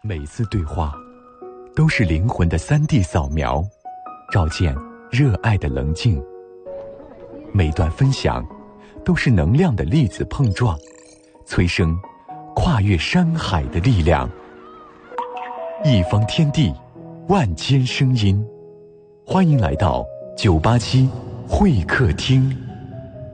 每次对话都是灵魂的3D 扫描，照见热爱的棱镜。每段分享都是能量的粒子碰撞，催生跨越山海的力量。一方天地，万千声音，欢迎来到987会客厅。